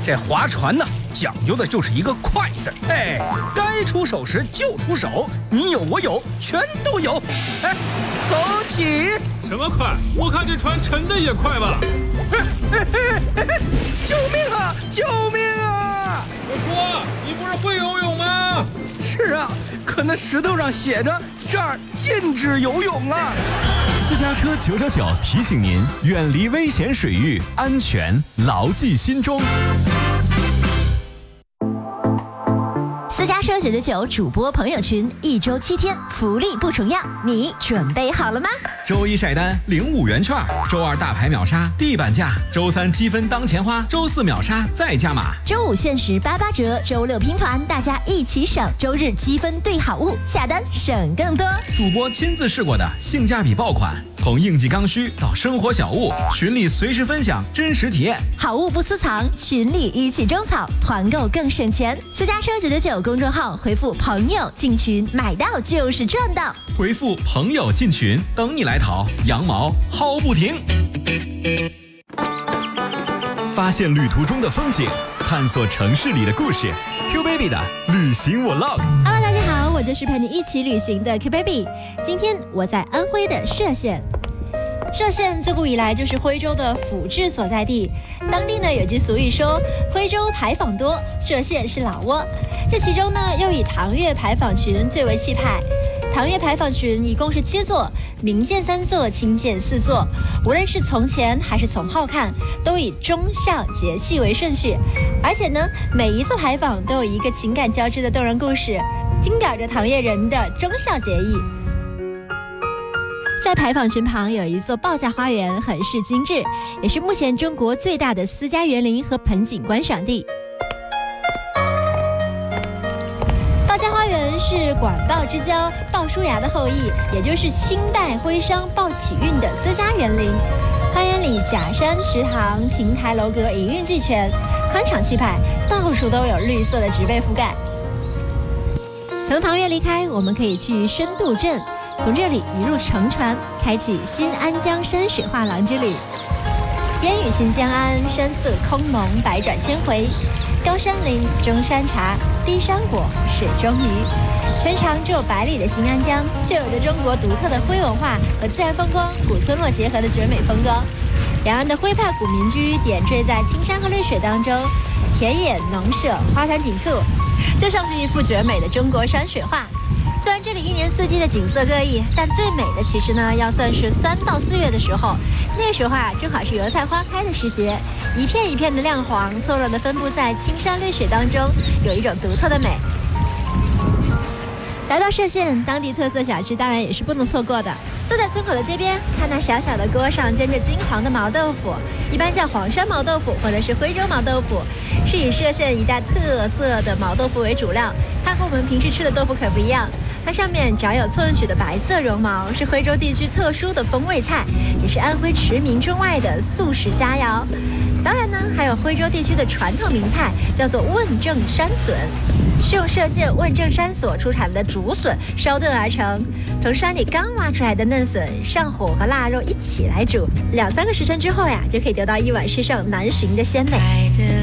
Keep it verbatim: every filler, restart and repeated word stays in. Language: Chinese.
这划船呢，讲究的就是一个快字。哎，该出手时就出手，你有我有，全都有。哎，走起！ 什么快？我看这船沉的也快吧。 救命啊！救命啊！ 我说，你不是会游泳吗？ 是啊，可那石头上写着这儿禁止游泳啊。 私家车九九九提醒您，远离危险水域，安全牢记心中。 私家车九九九主播朋友群，一周七天，福利不重样，你准备好了吗？ 周一晒单领五元券，周二大牌秒杀地板价，周三积分当钱花，周四秒杀再加码， 周五限时八八折，周六拼团，大家一起省，周日积分兑好物，下单省更多。 主播亲自试过的性价比爆款，从应季刚需到生活小物，群里随时分享真实体验， 好物不私藏，群里一起种草，团购更省钱。私家车九九九公众号回复朋友进群，买到就是赚到。 回复朋友进群，等你来淘，羊毛薅不停。发现旅途中的风景，探索城市里的故事。Q Baby 的旅行我 log。Hello， 大家好，我就是陪你一起旅行的 Q Baby。今天我在安徽的歙县。歙县自古以来就是徽州的府治所在地，当地呢有句俗语说，徽州牌坊多，歙县是老窝。这其中呢，又以唐粤牌坊群最为气派。唐粤牌坊群一共是七座，明建三座，清建四座。无论是从前还是从后看，都以忠孝节气为顺序。而且呢，每一座牌坊都有一个情感交织的动人故事，经表着唐粤人的忠孝节义。在牌坊群旁有一座报价花园，很是精致，也是目前中国最大的私家园林和盆景观赏地。报家花园是管鲍之交鲍叔牙的后裔，也就是清代徽商鲍启运的私家园林。花园里假山、池塘、亭台楼阁一应俱全，宽敞气派，到处都有绿色的植被覆盖。从唐粤离开，我们可以去深度镇，从这里一路乘船，开启新安江山水画廊之旅。烟雨新江安，山色空蒙，百转千回。高山林，中山茶，低山果，水中鱼。全长只有百里的新安江，就有着中国独特的徽文化和自然风光、古村落结合的绝美风光。两岸的徽派古民居点缀在青山和绿水当中，田野农舍，花团锦簇，就像是一幅绝美的中国山水画。虽然这里一年四季的景色各异，但最美的其实呢，要算是三到四月的时候。那时候啊，正好是油菜花开的时节，一片一片的亮黄，错落地分布在青山绿水当中，有一种独特的美。来到歙县，当地特色小吃当然也是不能错过的。坐在村口的街边，看那小小的锅上煎着金黄的毛豆腐，一般叫黄山毛豆腐或者是徽州毛豆腐，是以歙县一带特色的毛豆腐为主料。它和我们平时吃的豆腐可不一样，它上面长有寸许的白色绒毛，是徽州地区特殊的风味菜，也是安徽驰名中外的素食佳肴。当然呢，还有徽州地区的传统名菜，叫做问政山笋，是用歙县问政山所出产的竹笋烧炖而成。从山里刚挖出来的嫩笋，上火和腊肉一起来煮，两三个时辰之后呀，就可以得到一碗世上难寻的鲜美。